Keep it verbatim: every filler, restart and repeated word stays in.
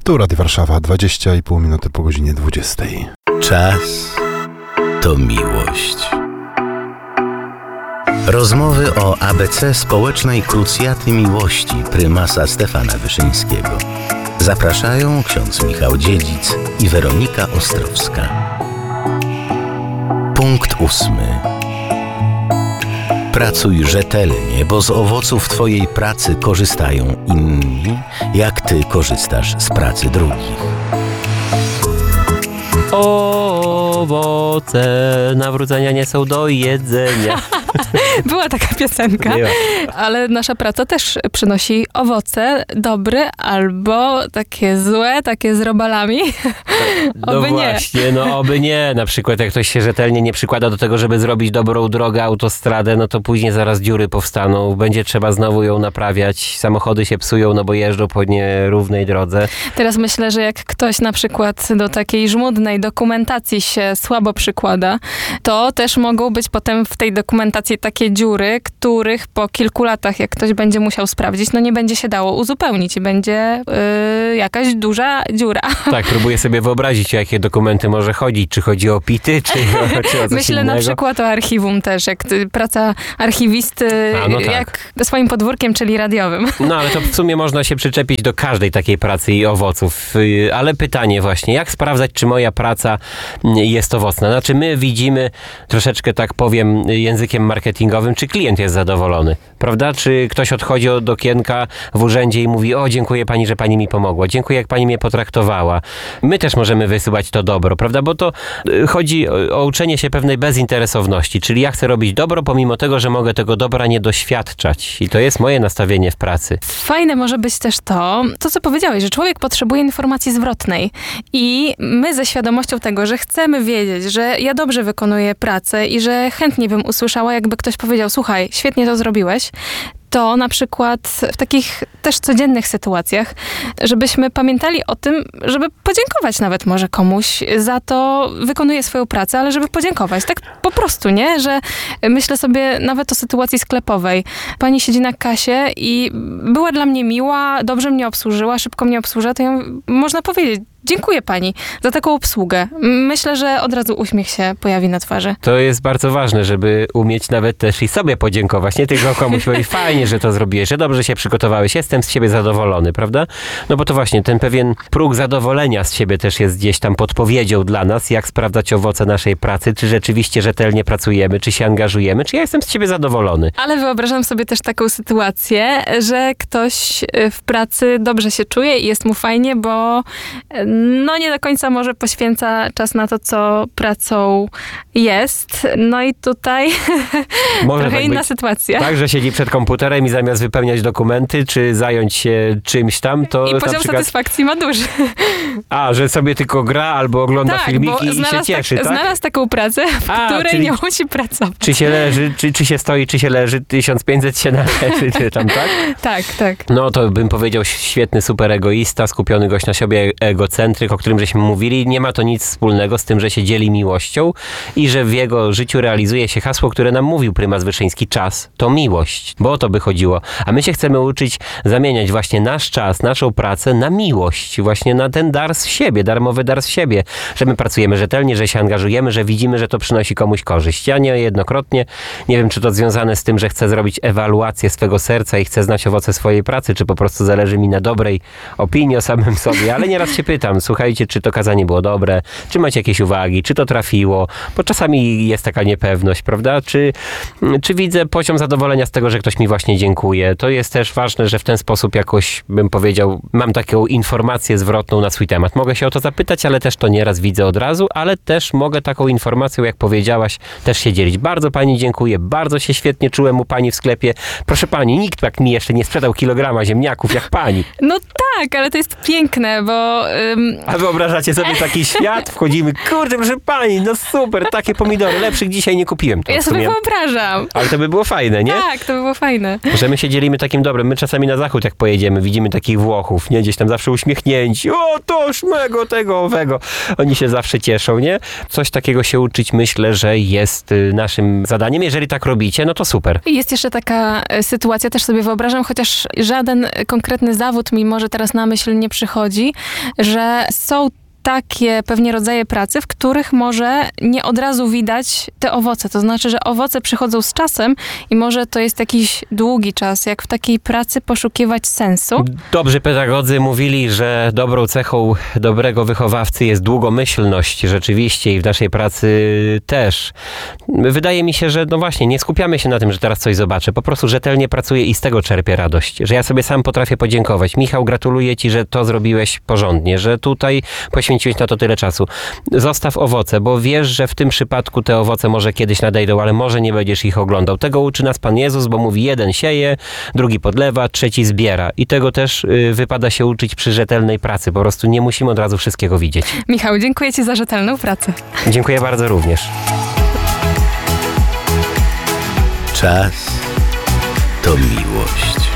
Tu Radio Warszawa, dwadzieścia i pół minuty po godzinie dwudziestej. Czas to miłość. Rozmowy o A B C społecznej krucjaty miłości prymasa Stefana Wyszyńskiego. Zapraszają ksiądz Michał Dziedzic i Weronika Ostrowska. Punkt ósmy. Pracuj rzetelnie, bo z owoców Twojej pracy korzystają inni, jak Ty korzystasz z pracy drugich. Owoce nawrócenia nie są do jedzenia. Była taka piosenka, Była. Ale nasza praca też przynosi owoce dobre albo takie złe, takie z robalami. No Oby nie. właśnie, no oby nie. Na przykład jak ktoś się rzetelnie nie przykłada do tego, żeby zrobić dobrą drogę, autostradę, no to później zaraz dziury powstaną, będzie trzeba znowu ją naprawiać, samochody się psują, no bo jeżdżą po nierównej drodze. Teraz myślę, że jak ktoś na przykład do takiej żmudnej dokumentacji się słabo przykłada, to też mogą być potem w tej dokumentacji takie dziury, których po kilku latach, jak ktoś będzie musiał sprawdzić, no nie będzie się dało uzupełnić i będzie yy, jakaś duża dziura. Tak, próbuję sobie wyobrazić, o jakie dokumenty może chodzić. Czy chodzi o pity, czy o, czy o coś Myślę innego? na przykład o archiwum też, jak ty, praca archiwisty, A, no tak. jak swoim podwórkiem, czyli radiowym. No ale to w sumie można się przyczepić do każdej takiej pracy i owoców. Yy, Ale pytanie właśnie, jak sprawdzać, czy moja praca jest owocna? Znaczy my widzimy, troszeczkę tak powiem językiem marketingowym, czy klient jest zadowolony, prawda? Czy ktoś odchodzi od okienka w urzędzie i mówi: o, dziękuję pani, że pani mi pomogła, dziękuję, jak pani mnie potraktowała. My też możemy wysyłać to dobro, prawda? Bo to y, chodzi o, o uczenie się pewnej bezinteresowności, czyli ja chcę robić dobro, pomimo tego, że mogę tego dobra nie doświadczać. I to jest moje nastawienie w pracy. Fajne może być też to, to co powiedziałeś, że człowiek potrzebuje informacji zwrotnej i my ze świadomością tego, że chcemy wiedzieć, że ja dobrze wykonuję pracę i że chętnie bym usłyszała, jakby ktoś powiedział: słuchaj, świetnie to zrobiłeś, to na przykład w takich też codziennych sytuacjach, żebyśmy pamiętali o tym, żeby podziękować nawet może komuś za to, wykonuje swoją pracę, ale żeby podziękować. Tak po prostu, nie? Że myślę sobie nawet o sytuacji sklepowej. Pani siedzi na kasie i była dla mnie miła, dobrze mnie obsłużyła, szybko mnie obsłużyła, to ją można powiedzieć: dziękuję pani za taką obsługę. Myślę, że od razu uśmiech się pojawi na twarzy. To jest bardzo ważne, żeby umieć nawet też i sobie podziękować, nie tylko komuś powiedzieć: fajnie, że to zrobiłeś, że dobrze się przygotowałeś, jestem z siebie zadowolony, prawda? No bo to właśnie ten pewien próg zadowolenia z siebie też jest gdzieś tam podpowiedzią dla nas, jak sprawdzać owoce naszej pracy, czy rzeczywiście rzetelnie pracujemy, czy się angażujemy, czy ja jestem z siebie zadowolony. Ale wyobrażam sobie też taką sytuację, że ktoś w pracy dobrze się czuje i jest mu fajnie, bo no nie do końca może poświęca czas na to, co pracą jest. No i tutaj Może trochę tak inna być. sytuacja. Tak, że siedzi przed komputerem i zamiast wypełniać dokumenty, czy zająć się czymś tam, to I na poziom przykład... satysfakcji ma duży. A, że sobie tylko gra albo ogląda Tak, filmiki bo i się znalazł, cieszy, tak, tak? znalazł taką pracę, w A, której czyli- nie musi pracować. Czy się leży, czy, czy się stoi, czy się leży, tysiąc pięćset się należy, czy tam, tak? Tak, tak. No to bym powiedział świetny super egoista, skupiony gość na sobie, egocentryk, o którym żeśmy mówili. Nie ma to nic wspólnego z tym, że się dzieli miłością i że w jego życiu realizuje się hasło, które nam mówił prymas Wyszyński: czas to miłość. Bo o to by chodziło. A my się chcemy uczyć zamieniać właśnie nasz czas, naszą pracę na miłość. Właśnie na ten dar z siebie, darmowy dar z siebie. Że my pracujemy rzetelnie, że się angażujemy, że widzimy, że to przynosi komuś korzyść. Ja niejednokrotnie, nie wiem, czy to związane z tym, że chcę zrobić ewaluację swego serca i chcę znać owoce swojej pracy, czy po prostu zależy mi na dobrej opinii o samym sobie. Ale nieraz się pytam: słuchajcie, czy to kazanie było dobre, czy macie jakieś uwagi, czy to trafiło, bo czasami jest taka niepewność, prawda? Czy, czy widzę poziom zadowolenia z tego, że ktoś mi właśnie dziękuję. To jest też ważne, że w ten sposób jakoś, bym powiedział, mam taką informację zwrotną na swój temat. Mogę się o to zapytać, ale też to nieraz widzę od razu, ale też mogę taką informacją, jak powiedziałaś, też się dzielić. Bardzo pani dziękuję, bardzo się świetnie czułem u pani w sklepie. Proszę pani, nikt tak mi jeszcze nie sprzedał kilograma ziemniaków jak pani. No tak, ale to jest piękne, bo y, Ym, A wyobrażacie sobie taki świat? Wchodzimy, kurde, proszę pani, no super, takie pomidory, lepszych dzisiaj nie kupiłem. To ja w sobie sumie- wyobrażam. Ale to by było fajne, nie? Tak, to by było fajne. Że my się dzielimy takim dobrem. My czasami na zachód jak pojedziemy, widzimy takich Włochów, nie? Gdzieś tam zawsze uśmiechnięci. O, toż mego, tego, owego. Oni się zawsze cieszą, nie? Coś takiego się uczyć, myślę, że jest y, naszym zadaniem. Jeżeli tak robicie, no to super. I jest jeszcze taka e, sytuacja, też sobie wyobrażam, chociaż żaden konkretny zawód mi może teraz na myśl nie przychodzi, że są takie pewnie rodzaje pracy, w których może nie od razu widać te owoce. To znaczy, że owoce przychodzą z czasem i może to jest jakiś długi czas, jak w takiej pracy poszukiwać sensu. Dobrzy pedagodzy mówili, że dobrą cechą dobrego wychowawcy jest długomyślność. Rzeczywiście i w naszej pracy też. Wydaje mi się, że no właśnie, nie skupiamy się na tym, że teraz coś zobaczę. Po prostu rzetelnie pracuję i z tego czerpię radość. Że ja sobie sam potrafię podziękować. Michał, gratuluję ci, że to zrobiłeś porządnie, że tutaj poświęciłeś na to tyle czasu. Zostaw owoce, bo wiesz, że w tym przypadku te owoce może kiedyś nadejdą, ale może nie będziesz ich oglądał. Tego uczy nas Pan Jezus, bo mówi, jeden sieje, drugi podlewa, trzeci zbiera. I tego też y, wypada się uczyć przy rzetelnej pracy. Po prostu nie musimy od razu wszystkiego widzieć. Michał, dziękuję ci za rzetelną pracę. Dziękuję bardzo również. Czas to miłość.